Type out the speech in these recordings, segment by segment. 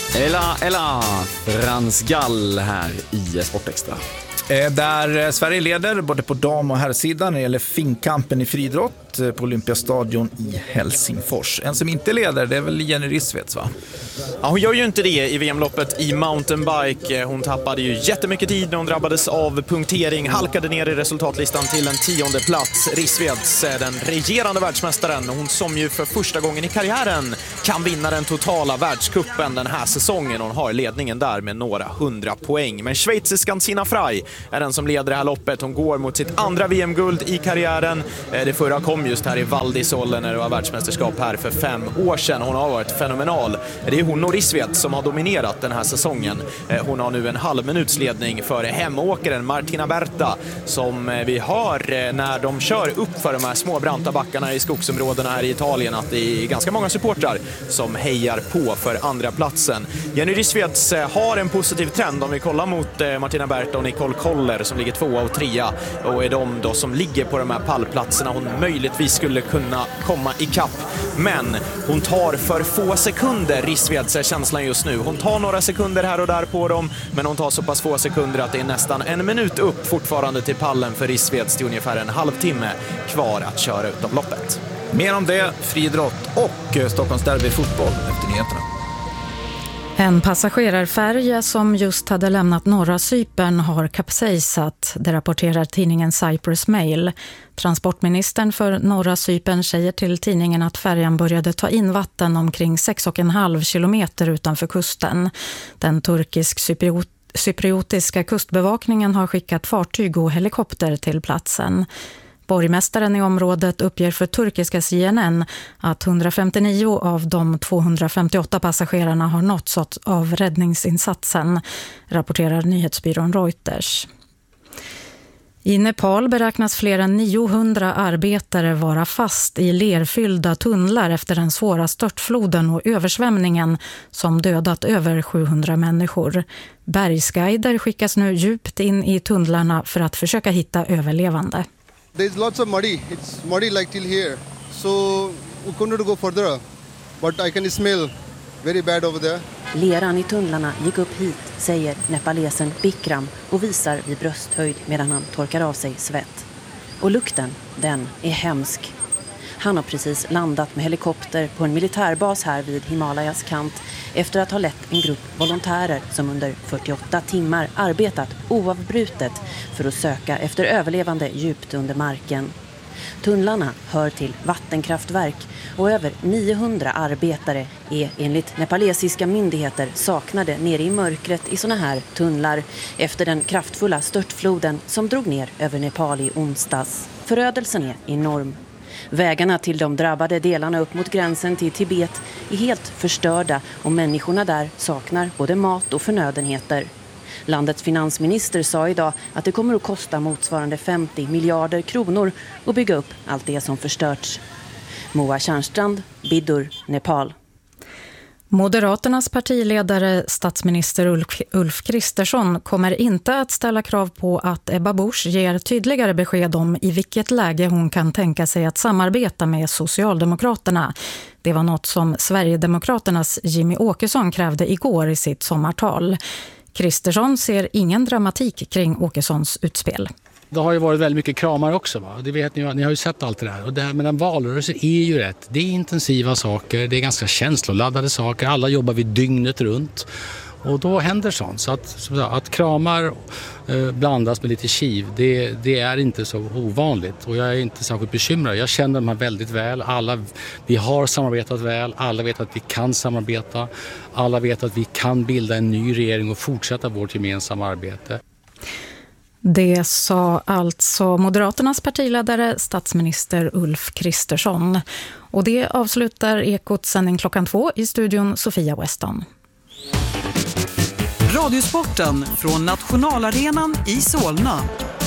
Ella, Frans Gall här i Sportextra. Där Sverige leder både på dam- och herrsidan när det gäller finkampen i friidrott på Olympiastadion i Helsingfors. En som inte leder, det är väl Jenny Rissveds, va? Ja, hon gör ju inte det i VM-loppet i mountainbike. Hon tappade ju jättemycket tid när hon drabbades av punktering, halkade ner i resultatlistan till en 10:e plats. Rissveds är den regerande världsmästaren, hon som ju för första gången i karriären kan vinna den totala världscupen den här säsongen. Hon har ledningen där med några 100 poäng. Men schweiziskan Sina Frey är den som leder det här loppet. Hon går mot sitt andra VM-guld i karriären. Det förra kom just här i Val di Sole när det var världsmästerskap här för 5 år sedan. Hon har varit fenomenal. Det är hon och Rissveds som har dominerat den här säsongen. Hon har nu en halv minuts ledning för hemåkaren Martina Berta som vi hör när de kör upp för de här små branta backarna i skogsområdena här i Italien att det är ganska många supportrar som hejar på för andra platsen. Jenny Rissveds har en positiv trend om vi kollar mot Martina Berta och Nicole Koller som ligger 2 och 3 och är de då som ligger på de här pallplatserna hon möjligtvis skulle kunna komma i kapp. Men hon tar för få sekunder, Rissveds är känslan just nu. Hon tar några sekunder här och där på dem, men hon tar så pass få sekunder att det är nästan 1 minut upp fortfarande till pallen för Rissveds till ungefär en halvtimme kvar att köra ut av loppet. Mer om det, friidrott och Stockholms derby fotboll efter nyheterna. En passagerarfärja som just hade lämnat norra Cypern har kapsejsat, det rapporterar tidningen Cyprus Mail. Transportministern för norra Cypern säger till tidningen att färjan började ta in vatten omkring 6,5 kilometer utanför kusten. Den cypriotiska kustbevakningen har skickat fartyg och helikopter till platsen. Borgmästaren i området uppger för turkiska CNN att 159 av de 258 passagerarna har nåtts av räddningsinsatsen, rapporterar nyhetsbyrån Reuters. I Nepal beräknas fler än 900 arbetare vara fast i lerfyllda tunnlar efter den svåra störtfloden och översvämningen som dödat över 700 människor. Bergsguider skickas nu djupt in i tunnlarna för att försöka hitta överlevande. There's lots of muddy. It's muddy like till here. So we couldn't go further. But I can smell very bad over there. Leran i tunnlarna gick upp hit, säger nepalesen Bikram och visar vid brösthöjd medan han torkar av sig svett. Och lukten, den är hemsk. Han har precis landat med helikopter på en militärbas här vid Himalayas kant efter att ha lett en grupp volontärer som under 48 timmar arbetat oavbrutet för att söka efter överlevande djupt under marken. Tunnlarna hör till vattenkraftverk och över 900 arbetare är enligt nepalesiska myndigheter saknade nere i mörkret i såna här tunnlar efter den kraftfulla störtfloden som drog ner över Nepal i onsdags. Förödelsen är enorm. Vägarna till de drabbade delarna upp mot gränsen till Tibet är helt förstörda och människorna där saknar både mat och förnödenheter. Landets finansminister sa idag att det kommer att kosta motsvarande 50 miljarder kronor att bygga upp allt det som förstörts. Moa Tjärnstrand, Biddur, Nepal. Moderaternas partiledare statsminister Ulf Kristersson kommer inte att ställa krav på att Ebba Busch ger tydligare besked om i vilket läge hon kan tänka sig att samarbeta med Socialdemokraterna. Det var något som Sverigedemokraternas Jimmy Åkesson krävde igår i sitt sommartal. Kristersson ser ingen dramatik kring Åkessons utspel. Det har ju varit väldigt mycket kramar också, va? Det vet ni har ju sett allt det där. Och det, men en valrörelse är ju rätt. Det är intensiva saker, det är ganska känsloladdade saker. Alla jobbar vid dygnet runt. Och då händer sånt. Så att kramar blandas med lite kiv, det är inte så ovanligt. Och jag är inte särskilt bekymrad. Jag känner dem här väldigt väl. Vi har samarbetat väl. Alla vet att vi kan samarbeta. Alla vet att vi kan bilda en ny regering och fortsätta vårt gemensamma arbete. Det sa alltså Moderaternas partiledare statsminister Ulf Kristersson. Och det avslutar Ekots sändning 2:00 i studion Sofia Weston. Radiosporten från Nationalarenan i Solna.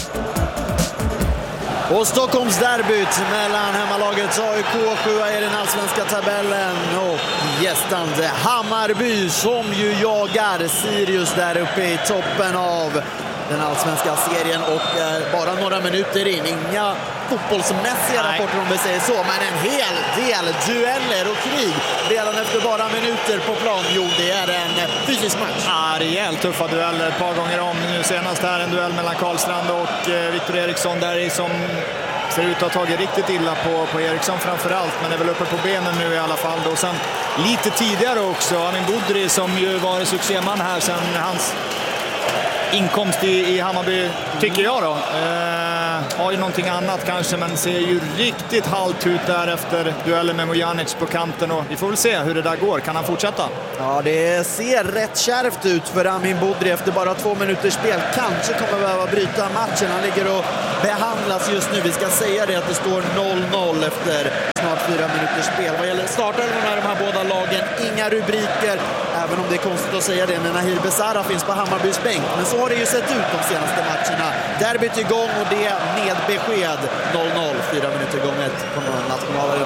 Och Stockholms derbyt mellan hemmalagets AIK, 7 i den allsvenska tabellen, och gästande Hammarby som ju jagar Sirius där uppe i toppen av den allsvenska serien och bara några minuter in. Inga fotbollsmässiga rapporter om vi säger så, men en hel del dueller och krig redan efter bara minuter på plan. Jo, det är en fysisk match. Ja, rejält tuffa dueller ett par gånger om. Nu senast här en duell mellan Karlstrand och Victor Eriksson där som ser ut att ha tagit riktigt illa på Eriksson framförallt, men är väl uppe på benen nu i alla fall. Och sen lite tidigare också Amin Budri som ju var succéman här sen hans inkomst i Hammarby, tycker jag då. Har ju någonting annat kanske, men ser ju riktigt halt ut där efter duellen med Mojanic på kanten, och vi får väl se hur det där går. Kan han fortsätta? Ja, det ser rätt kärvt ut för Amin Budri efter bara 2 minuters spel. Kanske kommer behöva bryta matchen. Han ligger och behandlas just nu. Vi ska säga det att det står 0-0 efter snart 4 minuters spel. Vad gäller startelvorna är de här båda lagen inga rubriker, även om det är konstigt att säga det när Nahir Besara finns på Hammarbys bänk. Men så har det ju sett ut de senaste matcherna. Derbyt igång och det med besked 0-0, 4 minuter gånget på Nationalarenan.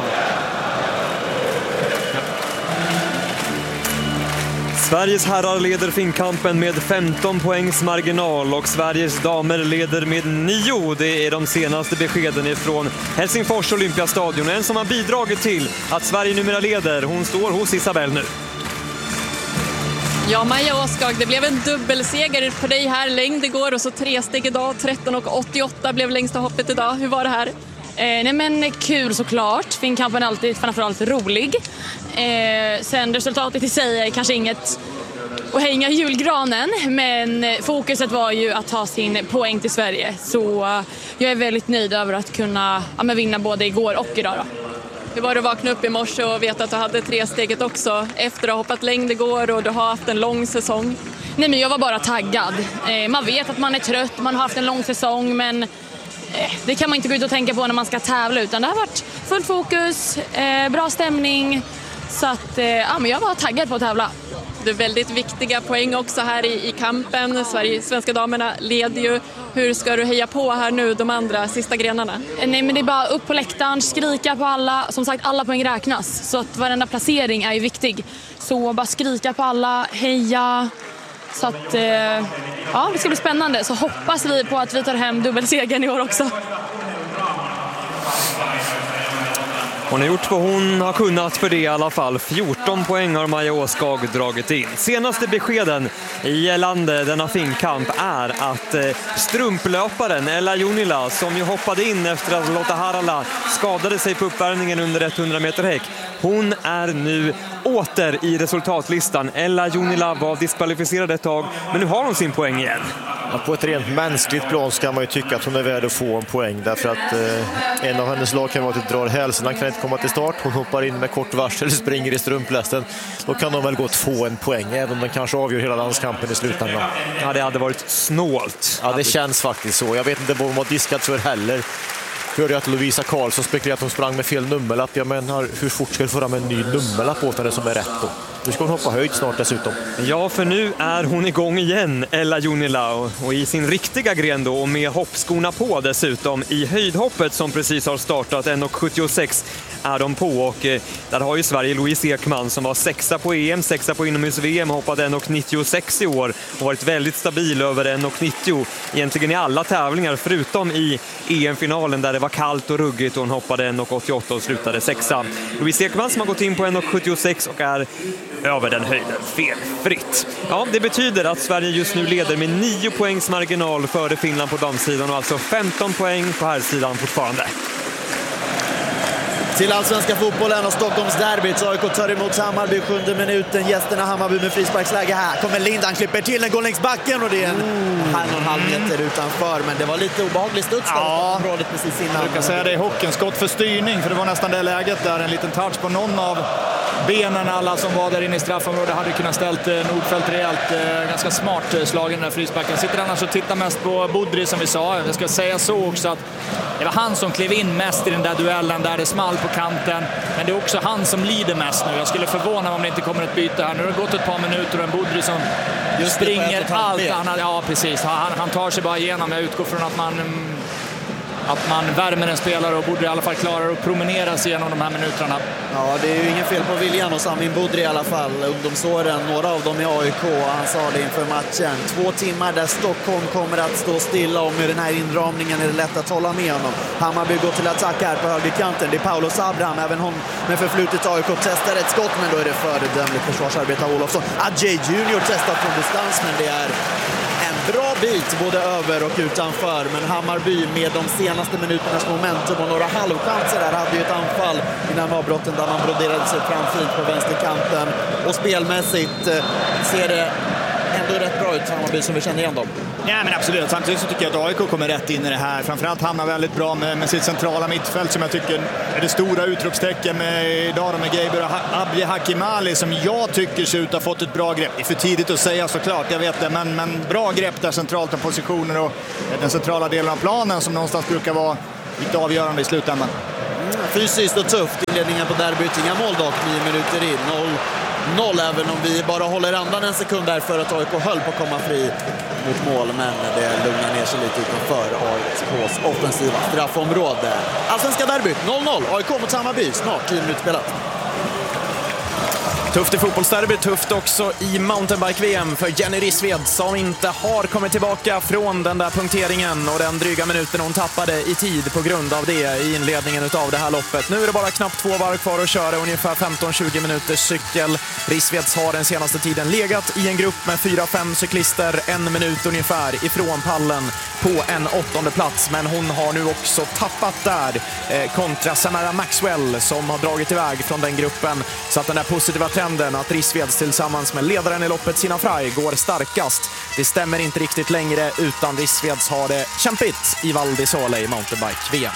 Sveriges herrar leder Finnkampen med 15 poängs marginal och Sveriges damer leder med 9. Det är de senaste beskeden ifrån Helsingfors Olympiastadion. En som har bidragit till att Sverige numera leder. Hon står hos Isabelle nu. Ja, Maja Åskog, det blev en dubbelseger på dig här. Längd igår och så 3 steg idag. 13,88 blev längsta hoppet idag. Hur var det här? Nej men kul såklart. Finnkampen är alltid framförallt rolig. Sen resultatet i sig är kanske inget att hänga julgranen, men fokuset var ju att ta sin poäng till Sverige. Så jag är väldigt nöjd över att kunna vinna både igår och idag då. Hur var det att vakna upp i morse och veta att du hade 3 steget också efter att ha hoppat längd igår och du har haft en lång säsong? Nej, men jag var bara taggad. Man vet att man är trött, man har haft en lång säsong, men det kan man inte gå ut och tänka på när man ska tävla, utan det har varit full fokus, bra stämning, så att men jag var taggad på att tävla. Det är väldigt viktiga poäng också här i kampen. Svenska damerna leder ju. Hur ska du heja på här nu de andra sista grenarna? Nej, men det är bara upp på läktaren, skrika på alla. Som sagt, alla poäng räknas, så att varenda placering är ju viktig. Så bara skrika på alla, heja. Så att ja, det ska bli spännande. Så hoppas vi på att vi tar hem dubbelsegern i år också. Hon har gjort vad hon har kunnat för det i alla fall. 14 poäng har Maja Åskog dragit in. Senaste beskeden i landet denna Finnkamp är att strumplöparen Ella Junila, som ju hoppade in efter att Lotta Harala skadade sig på uppvärmningen under 100 meter häck, hon är nu åter i resultatlistan. Ella Junila var diskvalificerad ett tag, men nu har hon sin poäng igen. Ja, på ett rent mänskligt plan ska man ju tycka att hon är värd att få en poäng, därför att en av hennes lag kan vara att dra hälsen, kan inte komma till start, hon hoppar in med kort varsel, springer i strumplästen, då kan de väl gott få en poäng, även om den kanske avgör hela landskampen i slutändan. Ja, det hade varit snålt. Ja, det känns faktiskt så. Jag vet inte vad hon har diskat för heller. Hörde jag att Lovisa Karlsson spekulerade att hon sprang med fel nummerlapp. Jag menar, hur fort ska du få fram en ny nummerlapp åt henne som är rätt då? Nu ska hon hoppa höjd snart dessutom. Ja, för nu är hon igång igen, Ella Junila, och i sin riktiga gren då, och med hoppskorna på dessutom. I höjdhoppet som precis har startat, 1,76 är de på, och där har ju Sverige Louise Ekman som var 6 på EM, 6 på inomhus-VM, hoppat 1,96 i år och varit väldigt stabil över 1,90 egentligen i alla tävlingar förutom i EM-finalen där det var kallt och ruggigt och hon hoppade 1,88 och slutade 6. Louise Ekman som har gått in på 1,76 och är över den höjden felfritt. Ja, det betyder att Sverige just nu leder med 9 poängs marginal före Finland på damsidan och alltså 15 poäng på herrsidan fortfarande. Till allsvenska fotbollen och Stockholms derbyt. AIK tar emot Hammarby 7:e minuten. Gästerna Hammarby med frisparksläge här. Kommer Lindan, klipper till, den går längs backen och det är en 1,5 meter utanför. Men det var lite obehaglig studs där på området precis innan. Jag kan säga det i hockeyn, skott för styrning, för det var nästan det läget där. En liten touch på någon av benen. Alla som var där inne i straffområdet hade kunnat ställt Nordfeldt rejält. Ganska smart slag i den här frisparken. Sitter annars och tittar mest på Budri som vi sa. Jag ska säga så också att det var han som klev in mest i den där duellen där det small på kanten. Men det är också han som lider mest nu. Jag skulle förvåna om det inte kommer ett byte här. Nu har det gått ett par minuter och en Budri som just springer allt annat. Ja, precis. Han tar sig bara igenom. Jag utgår från att man att man värmer en spelare och borde i alla fall klara att promenera sig igenom de här minuterna. Ja, det är ju ingen fel på viljan hos Amin Budri i alla fall. Ungdomsåren, några av dem i AIK. Han sa det inför matchen. 2 timmar där Stockholm kommer att stå stilla, och med den här inramningen är det lätt att hålla med honom. Hammarby går till attack här på högerkanten. Det är Paulus Abraham, även hon med förflutet AIK testar ett skott, men då är det föredömligt försvarsarbete av Olofsson. Adjei Junior testar från distans, men det är en bra bit både över och utanför. Men Hammarby med de senaste minuternas momentum och några halvchanser där hade ju ett anfall innan avbrotten där man broderade sig fram fint på vänsterkanten. Och spelmässigt ser det ändå rätt bra ut, Hammarby, som vi känner igen dem. Ja, men absolut. Samtidigt så tycker jag att AIK kommer rätt in i det här. Framförallt hamnar väldigt bra med sitt centrala mittfält, som jag tycker är det stora utropstecken med idag med Geiber och Abdi Hakimali, som jag tycker ser ut att ha fått ett bra grepp. Det är för tidigt att säga såklart, jag vet det, men bra grepp där centralt om positioner och den centrala delen av planen som någonstans brukar vara lite avgörande i slutändan. Fysiskt och tufft. Inledningen på derbyt, inga mål dock, 9 minuter in. 0, även om vi bara håller andan en sekund där för att AIK höll på att komma fri mot mål, men det lugnar ner sig lite utanför AIKs offensiva straffområde. Allsvenska derbyt 0-0, AIK mot Hammarby, snart 10 minuter spelat. Tufft i fotbollsderby, tufft också i mountainbike-VM för Jenny Rissved, som inte har kommit tillbaka från den där punkteringen och den dryga minuten hon tappade i tid på grund av det i inledningen av det här loppet. Nu är det bara knappt 2 varv kvar att köra, ungefär 15-20 minuters cykel. Rissveds har den senaste tiden legat i en grupp med 4-5 cyklister, 1 minut ungefär ifrån pallen på en 8:e plats, men hon har nu också tappat där kontra Samara Maxwell som har dragit iväg från den gruppen, så att den där positiva trenden att Rissveds tillsammans med ledaren i loppet Sina Frey går starkast, det stämmer inte riktigt längre, utan Rissveds har det kämpigt i Val di Sole i mountainbike-VM.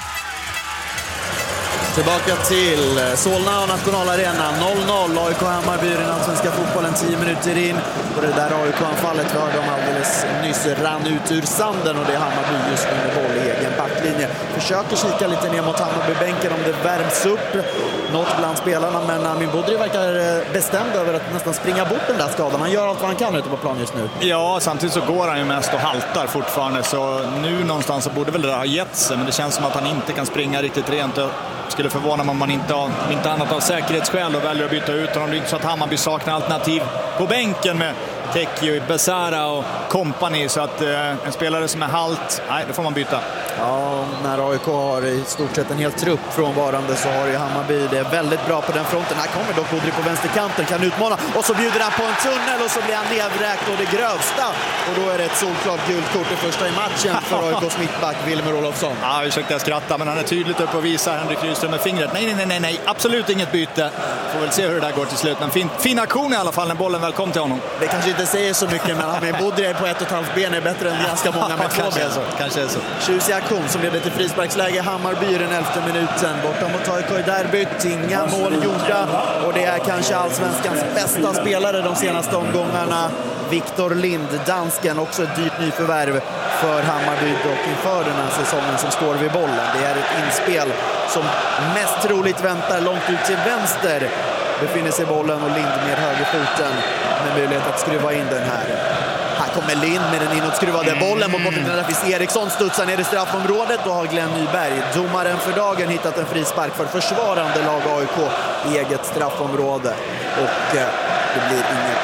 Tillbaka till Solna och Nationalarenan. 0-0, AIK Hammarby i den allsvenska fotbollen 10 minuter in. Och det där AIK-anfallet vi hörde om alldeles nyss rann ut ur sanden, och det är Hammarby just nu med boll i egen backlinje. Försöker kika lite ner mot Hammarby-bänken om det värms upp något bland spelarna, men Amin Budri verkar bestämd över att nästan springa bort den där skadan. Han gör allt vad han kan ute på plan just nu. Ja, samtidigt så går han ju mest och haltar fortfarande, så nu någonstans så borde väl det ha gett sig, men det känns som att han inte kan springa riktigt rent. Skulle förvåna mig om man inte annat av säkerhetsskäl och väljer att byta ut honom. Det är inte så att Hammarby saknar alternativ på bänken med Tekio, Besara och kompani, så att en spelare som är halt, nej, då får man byta. Ja, när AIK har i stort sett en hel trupp frånvarande så har ju Hammarby det väldigt bra på den fronten. Här kommer dock Budri på vänsterkanten, kan utmana, och så bjuder han på en tunnel och så blir han nedvräkt och det grövsta. Och då är det ett solklart gult kort, det första i matchen för AIKs mittback Wilmer Olofsson. Ja, vi försökte skratta, men han är tydligt upp och visar Henrik Rydström med fingret. Nej, absolut inget byte. Får väl se hur det där går till slut, men fin aktion i alla fall när bollen väl kom till honom. Det kanske inte säger så mycket, men Amin Budri på 1,5 ben är bättre än ganska många med 2 ben. Kanske är så. Tjusig aktion som leder till frisparksläge. Hammarby i den 11:e minuten. Borta mot AIK i derbyt. Inga mål gjorda. Och det är kanske allsvenskans bästa spelare de senaste omgångarna. Viktor Lind, dansken, också ett dyrt nyförvärv för Hammarby och inför den här säsongen som står vid bollen. Det är ett inspel som mest troligt väntar långt ut till vänster. Befinner sig bollen och Lind med högerfoten med möjlighet att skruva in den här. Här kommer Lind med den inåtskruvade bollen mot Morten Eriksson, studsar ner i straffområdet, och har Glenn Nyberg, domaren för dagen, hittat en frispark för försvarande lag AIK i eget straffområde. Och det blir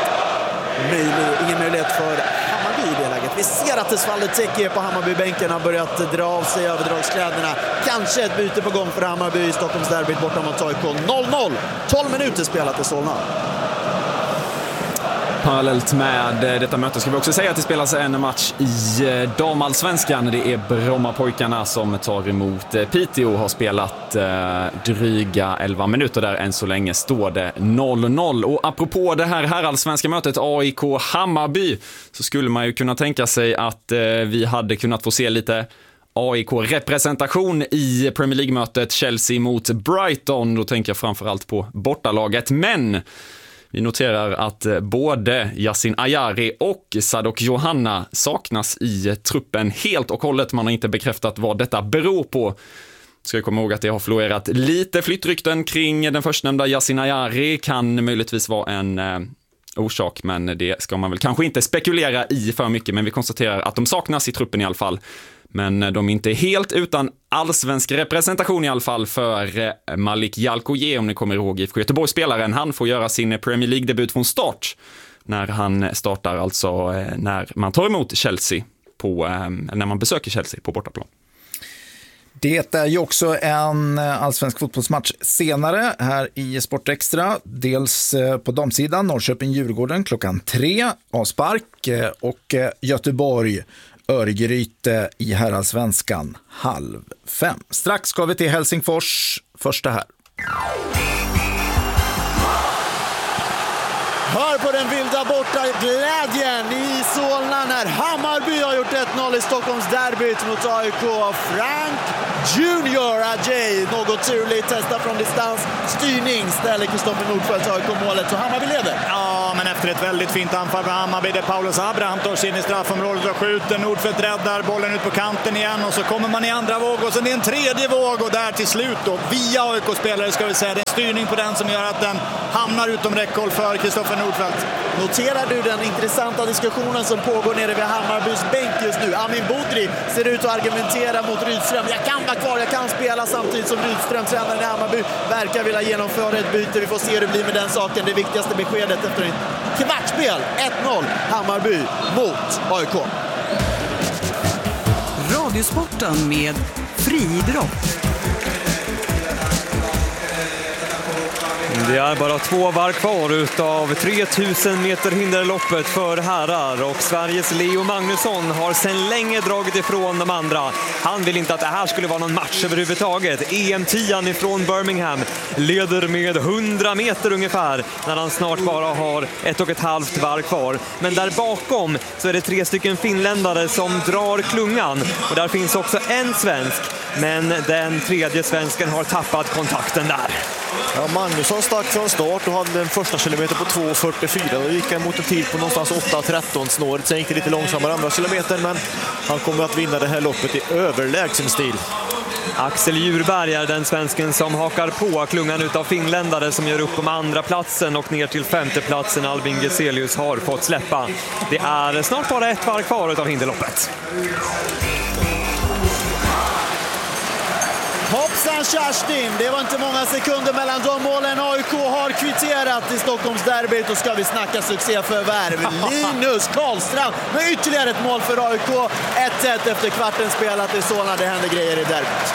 ingen möjlighet för Hammarby i det läget. Vi ser att Tesvalde Teki på Hammarbybänken har börjat dra av sig överdragskläderna. Kanske ett byte på gång för Hammarby i Stockholms derbyt borta mot AIK. 0-0, 12 minuter spelat i Solna. Parallellt med detta möte ska vi också säga att det spelas en match i damallsvenskan. Det är Brommapojkarna som tar emot Piteå, har spelat dryga 11 minuter där. Än så länge står det 0-0. Och apropå det här allsvenska mötet AIK-Hammarby, så skulle man ju kunna tänka sig att vi hade kunnat få se lite AIK-representation i Premier League-mötet Chelsea mot Brighton. Då tänker jag framförallt på bortalaget, men vi noterar att både Yasin Ayari och Sadok Johanna saknas i truppen helt och hållet. Man har inte bekräftat vad detta beror på. Ska jag komma ihåg att det har florerat lite flyttrykten kring den förstnämnda Yasin Ayari. Kan möjligtvis vara en orsak, men det ska man väl kanske inte spekulera i för mycket. Men vi konstaterar att de saknas i truppen i alla fall. Men de är inte helt utan allsvensk representation i alla fall för Malik Jalkoje, om ni kommer ihåg IFK Göteborg-spelaren. Han får göra sin Premier League-debut från start när han startar, alltså när man tar emot Chelsea när man besöker Chelsea på bortaplan. Det är ju också en allsvensk fotbollsmatch senare här i Sportextra. Dels på damsidan Norrköping-Djurgården klockan 3 avspark och Göteborg Örgryte i herrallsvenskan 4:30. Strax ska vi till Helsingfors, första här. Hör på den vilda borta glädjen i Solna när Hammarby har gjort 1-0 i Stockholms derbyt mot AIK. Frank Junior Ajay, något turligt, testar från distans, styrning, ställer Kristoffer Nordfeldt AIK-målet och Hammarby leder. Ja, men efter ett väldigt fint anfall för Hammarby där Paulus Abraham tar sig in i straffområdet och skjuter. Nordfeldt räddar bollen ut på kanten igen och så kommer man i andra våg och sen är en tredje våg och där till slut då via AIK-spelare ska vi säga, det är en styrning på den som gör att den hamnar utom räckhåll för Kristoffer Nordfeldt. Noterar du den intressanta diskussionen som pågår nere vid Hammarbys bänk just nu? Amin Bodri ser ut att argumentera mot Rydström. Jag kan vara kvar, jag kan spela, samtidigt som Rydström, tränaren i Hammarby, verkar vilja genomföra ett byte. Vi får se hur det blir med den saken. Det viktigaste beskedet efter ett kvartsspel. 1-0 Hammarby mot AIK. Radiosporten med friidrott. Det är bara 2 varv kvar utav 3000 meter hinderloppet för herrar och Sveriges Leo Magnusson har sedan länge dragit ifrån de andra. Han vill inte att det här skulle vara någon match överhuvudtaget. EM-10 ifrån Birmingham leder med 100 meter ungefär när han snart bara har 1,5 varv kvar. Men där bakom så är det 3 stycken finländare som drar klungan och där finns också en svensk, men den tredje svensken har tappat kontakten där. Ja, Magnusson stack från start och hade den första kilometer på 2.44. Då gick han mot en tid på någonstans 8.13 snåret. Sen gick det lite långsammare andra kilometern, men han kommer att vinna det här loppet i överlägsen stil. Axel Djurberg är den svensken som hakar på klungan utav finländare som gör upp om andra platsen och ner till 5:e platsen. Albin Geselius har fått släppa. Det är snart bara 1 varv kvar utav hinderloppet. Hoppsan Kerstin, det var inte många sekunder mellan de målen. AIK har kvitterat i Stockholms derbyt och ska vi snacka succéförvärv. Linus Karlstrand med ytterligare ett mål för AIK. 1-1 efter kvarten spelat i Solna. Det händer grejer i derbyt.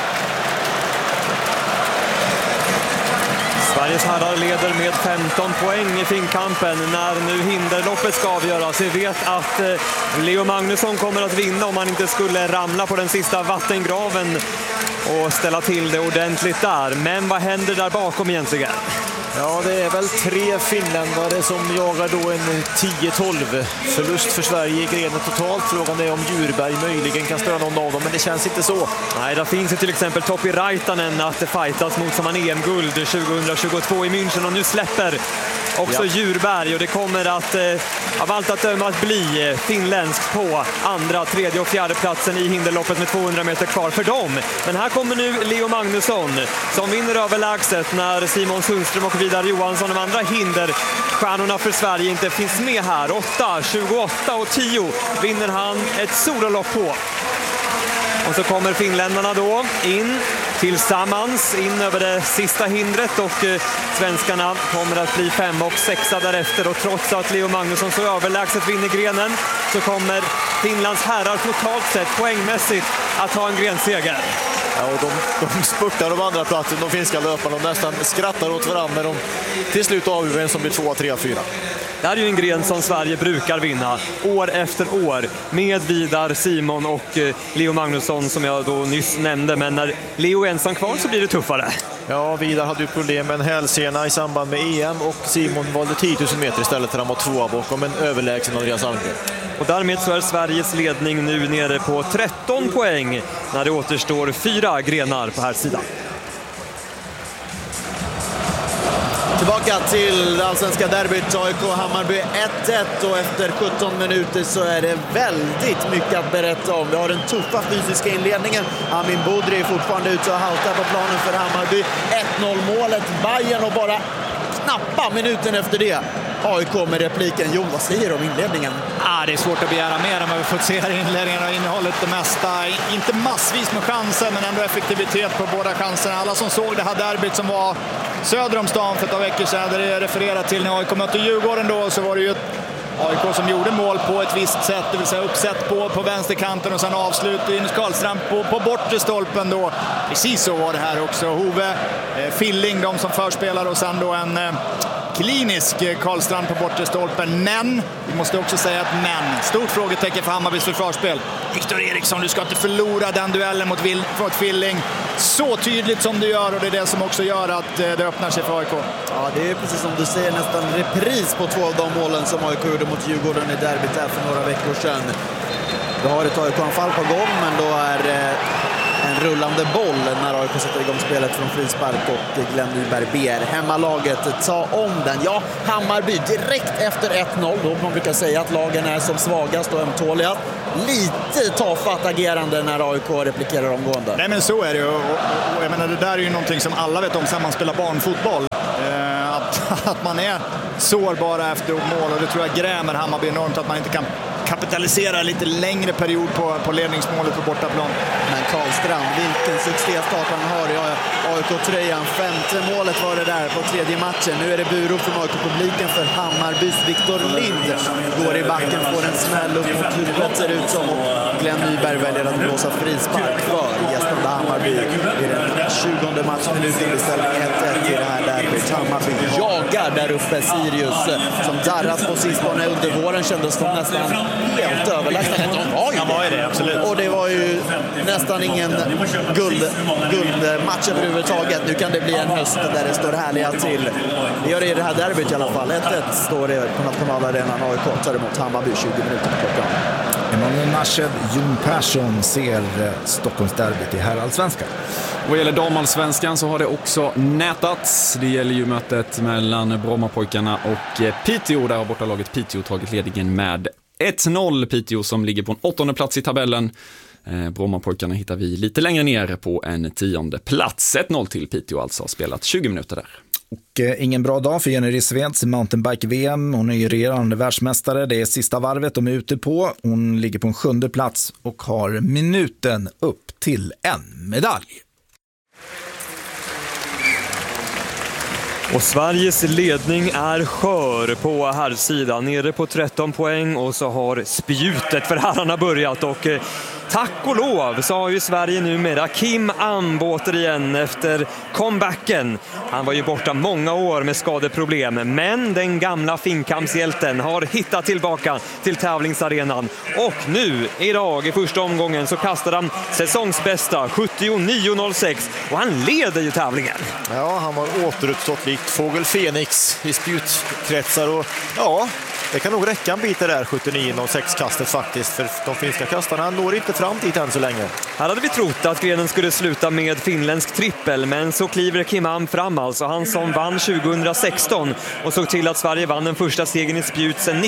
Sveriges herrar leder med 15 poäng i finkampen när nu hinderloppet ska avgöras. Vi vet att Leo Magnusson kommer att vinna om han inte skulle ramla på den sista vattengraven och ställa till det ordentligt där. Men vad händer där bakom egentligen? Ja, det är väl 3 finländare som jagar då en 10-12 förlust för Sverige i grenen totalt. Frågan är om Djurberg möjligen kan störa någon av dem, men det känns inte så. Nej, där finns ju till exempel Topi Raitanen att fightas mot som han EM-guld 2022 i München och nu släpper också Djurberg och det kommer att av allt att döma att bli finländskt på andra, tredje och fjärde platsen i hinderloppet med 200 meter kvar för dem. Men här kommer nu Leo Magnusson som vinner överlägset när Simon Sundström och Vidar Johansson, de andra hinderstjärnorna för Sverige, inte finns med här. 8, 28 och 10 vinner han ett sololopp på. Och så kommer finländarna då in tillsammans in över det sista hindret och svenskarna kommer att bli 5 och 6 därefter och trots att Leo Magnusson så överlägset vinner grenen så kommer Finlands herrar totalt sett poängmässigt att ha en grenseger. Ja, och de spurtar de andra platsen, de finska löparna, de nästan skrattar åt varandra när de till slut avgör en som blir 2, 3, 4. Det här är ju en gren som Sverige brukar vinna år efter år med Vidar, Simon och Leo Magnusson som jag då nyss nämnde. Men när Leo är ensam kvar så blir det tuffare. Ja, Vidar hade ju problem med en hälsena i samband med EM och Simon valde 10 000 meter istället för han var 2 bakom en överlägsen Andreas Almgren. Och därmed så är Sveriges ledning nu nere på 13 poäng när det återstår 4 grenar på här sidan. Tillbaka till allsvenska derbyt, AIK Hammarby 1-1 och efter 17 minuter så är det väldigt mycket att berätta om. Vi har den tuffa fysiska inledningen. Amin Bodri är fortfarande ute och haltar på planen för Hammarby. 1-0 målet, Bayern och bara knappa minuten efter det. AIK med repliken. Jo, vad säger du om inledningen? Det är svårt att begära mer än vad vi fått se här i inledningen och innehållet det mesta. Inte massvis med chanser, men ändå effektivitet på båda chanserna. Alla som såg det här derbyt som var söder om stan för ett par veckor sedan, där det refererat till när AIK mötte Djurgården då, så var det ju AIK som gjorde mål på ett visst sätt, det vill säga uppsätt på vänsterkanten och sen avslut in Karlstrand på bortre stolpen då. Precis så var det här också. Hove, Filling, de som förspelar, och sen då en klinisk Karlstrand på bortre stolpen. Men, vi måste också säga att stort frågetecken för Hammarbys försvarsspel. Viktor Eriksson, du ska inte förlora den duellen mot Filling så tydligt som du gör, och det är det som också gör att det öppnar sig för AIK. Ja, det är precis som du säger, nästan repris på 2 av de målen som AIK gjorde mot Djurgården i derbyt här för några veckor sedan. Då har ett AIK-anfall på gång, men då är en rullande boll när AIK sätter igång spelet från frispark och Glenn Nyberg ber hemmalaget ta om den. Ja, Hammarby direkt efter 1-0, då man brukar säga att lagen är som svagast och ömtåliga. Lite tafatt agerande när AIK replikerar omgående. Nej, men så är det ju. Och jag menar, det där är ju någonting som alla vet om när man spelar barnfotboll. Att man är sårbara efter mål, och det tror jag grämer Hammarby enormt, att man inte kan kapitalisera lite längre period på ledningsmålet på bortaplan. Men Karlstrand, vilken succéstart han har i AIK-tröjan. 5:e målet var det där på 3:e matchen. Nu är det burop från AIK-publiken för Hammarbys Viktor Lind. Går i backen, får en smäll upp mot huvudet, ser ut som. Glenn Nyberg väljer att blåsa frispark för gästande Hammarby i den 20:e matchminuten. Det ställer 1-1 till det här derbyt. Hammarby jagar där uppe Sirius, som darrat på sistone. Under våren kändes de nästan helt överlägsna. De var ju det, absolut. Och det var ju nästan ingen guldmatch överhuvudtaget. Nu kan det bli en höst där det står härliga till. Det gör det i det här derbyt i alla fall. 1-1 står det på nationalarenan. AIK tar emot Hammarby 20 minuter på klockan. Emanuel Nashed, Jon Persson ser Stockholmsderbyt i herrallsvenskan. Vad gäller damallsvenskan så har det också nätats. Det gäller ju mötet mellan Brommapojkarna och Piteå. Där har bortalaget Piteå tagit ledningen med 1-0. Piteå som ligger på en 8:e plats i tabellen. Brommapojkarna hittar vi lite längre ner på en 10:e plats. 1-0 till Piteå, alltså har spelat 20 minuter där. Och ingen bra dag för Jenny Rissveds i mountainbike-VM. Hon är ju regerande världsmästare. Det är sista varvet de är ute på. Hon ligger på en 7:e plats och har minuten upp till en medalj. Och Sveriges ledning är skör på herrsidan, nere på 13 poäng, och så har spjutet för herrarna börjat, och tack och lov så har ju Sverige numera Kim Am återigen efter comebacken. Han var ju borta många år med skadeproblem, men den gamla Finnkampshjälten har hittat tillbaka till tävlingsarenan. Och nu, idag i första omgången, så kastar han säsongsbästa 79.06 och han leder ju tävlingen. Ja, han har återuppstått likt Fågel Fenix i spjutkretsar, och ja, det kan nog räcka en bit där 79.06-kastet faktiskt, för de finska kastarna når inte fram dit än så länge. Här hade vi trott att grenen skulle sluta med finländsk trippel, men så kliver Kim Am fram, alltså han som vann 2016 och såg till att Sverige vann den första segern i spjut sedan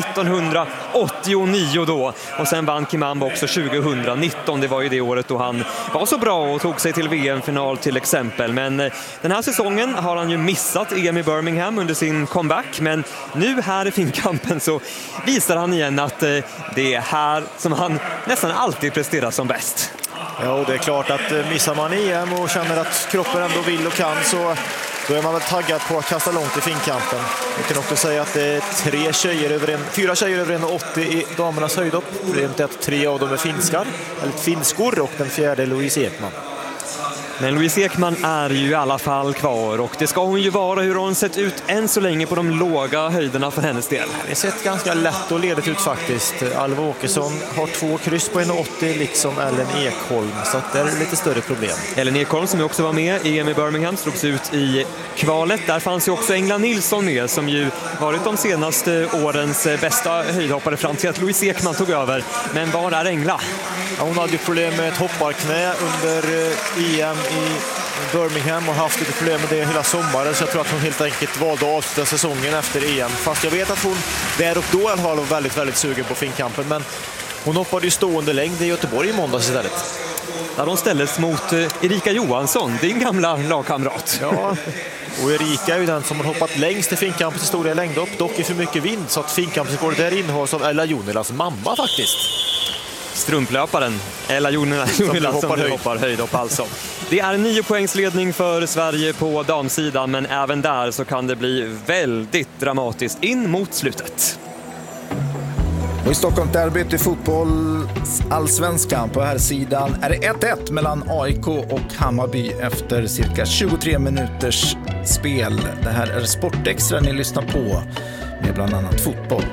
1989 då. Och sen vann Kim Am också 2019, det var ju det året då han var så bra och tog sig till VM-final till exempel. Men den här säsongen har han ju missat EM i Birmingham under sin comeback, men nu här i Finnkampen så visar han igen att det är här som han nästan alltid presterar som bäst. Ja, och det är klart att missar man EM och känner att kroppen ändå vill och kan, så då är man väl taggad på att kasta långt i Finnkampen. Vi kan också säga att det är 4 tjejer över 1,80 i damernas höjdhopp. Det är att 3 av dem är finskar, eller finskor, och den 4:e Louise Ekman. Men Louise Ekman är ju i alla fall kvar, och det ska hon ju vara. Hur har hon sett ut än så länge på de låga höjderna för hennes del? Det har sett ganska lätt och ledigt ut faktiskt. Alva Åkesson har 2 kryss på 1,80 liksom Ellen Ekholm, så att det är lite större problem. Ellen Ekholm som ju också var med i EM i Birmingham slogs ut i kvalet. Där fanns ju också Engla Nilsson med, som ju varit de senaste årens bästa höjdhoppare fram till att Louise Ekman tog över. Men var är Engla? Ja, hon hade ju problem med ett hopparknä under EM i Birmingham och haft lite problem med det hela sommaren, så jag tror att hon helt enkelt valde att avsluta säsongen efter EM. Fast jag vet att hon där och då i alla fall var väldigt sugen på Finnkampen, men hon hoppade ju stående längd i Göteborg i måndags istället. där de ställdes mot Erika Johansson, din gamla lagkamrat. Ja, och Erika är ju den som har hoppat längst i Finnkampens historia längdhopp, dock i för mycket vind, så att Finnkampens går där innehålls av Ella Jonilas mamma faktiskt. Strumplöparen Ella Jonilas som hoppar höjdhopp alltså. Det är 9 poängs ledning för Sverige på damsidan, men även där så kan det bli väldigt dramatiskt in mot slutet. Och i Stockholm derbyt i fotbollsallsvenskan på här sidan är det 1-1 mellan AIK och Hammarby efter cirka 23 minuters spel. Det här är Sportextra ni lyssnar på med bland annat fotboll.